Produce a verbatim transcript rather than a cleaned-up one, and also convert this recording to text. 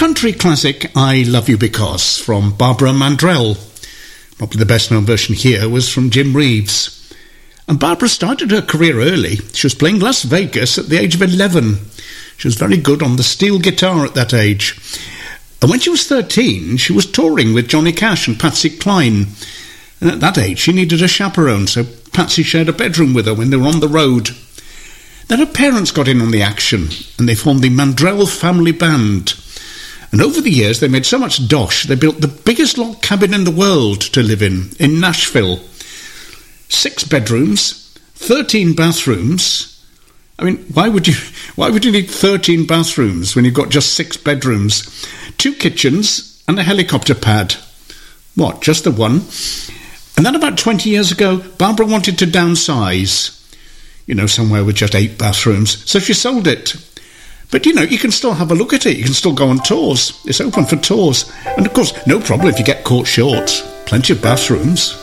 country classic I Love You Because from Barbara Mandrell. Probably the best known version here was from Jim Reeves. And Barbara started her career early. She was playing Las Vegas at the age of eleven. She was very good on the steel guitar at that age. And when she was thirteen, she was touring with Johnny Cash and Patsy Cline. And at that age, she needed a chaperone, so Patsy shared a bedroom with her when they were on the road. Then her parents got in on the action, and they formed the Mandrell Family Band. And over the years, they made so much dosh, they built the biggest log cabin in the world to live in, in Nashville. Six bedrooms, thirteen bathrooms. I mean, why would you why would you need thirteen bathrooms when you've got just six bedrooms? Two kitchens and a helicopter pad. What, just the one? And then about twenty years ago, Barbara wanted to downsize. You know, somewhere with just eight bathrooms. So she sold it. But, you know, you can still have a look at it. You can still go on tours. It's open for tours. And, of course, no problem if you get caught short. Plenty of bathrooms.